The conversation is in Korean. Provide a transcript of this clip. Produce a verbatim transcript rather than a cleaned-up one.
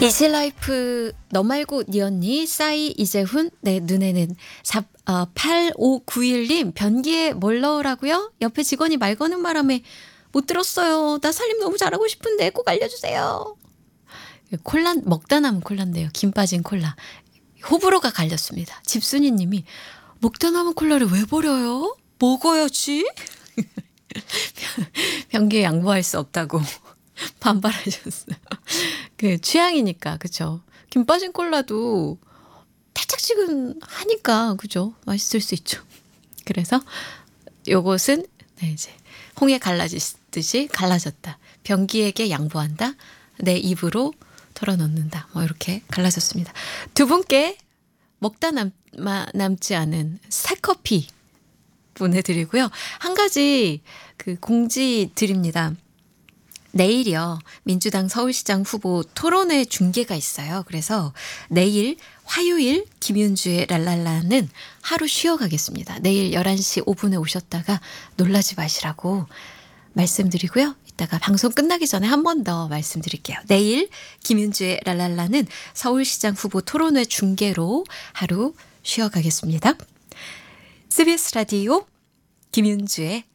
이지라이프 너 말고 니 언니 싸이 이재훈 내 눈에는 사, 어, 팔오구일 님 변기에 뭘 넣으라고요? 옆에 직원이 말 거는 바람에 못 들었어요. 나 살림 너무 잘하고 싶은데 꼭 알려주세요. 콜라 먹다 남은 콜라인데요. 김 빠진 콜라. 호불호가 갈렸습니다. 집순이 님이 먹다 남은 콜라를 왜 버려요? 먹어야지. 변기에 양보할 수 없다고 반발하셨어요. 그 취향이니까 그죠. 김 빠진 콜라도 달짝지근하니까 그죠. 맛있을 수 있죠. 그래서 요것은 네, 이제 홍해 갈라지듯이 갈라졌다. 변기에게 양보한다. 내 입으로 털어놓는다. 뭐 이렇게 갈라졌습니다. 두 분께 먹다 남, 남지 않은 새커피 보내드리고요. 한 가지 그 공지 드립니다. 내일이요. 민주당 서울시장 후보 토론회 중계가 있어요. 그래서 내일 화요일 김윤주의 랄랄라는 하루 쉬어가겠습니다. 내일 열한 시 오 분에 오셨다가 놀라지 마시라고 말씀드리고요. 이따가 방송 끝나기 전에 한 번 더 말씀드릴게요. 내일 김윤주의 랄랄라는 서울시장 후보 토론회 중계로 하루 쉬어가겠습니다. 씨비에스 라디오 김윤주의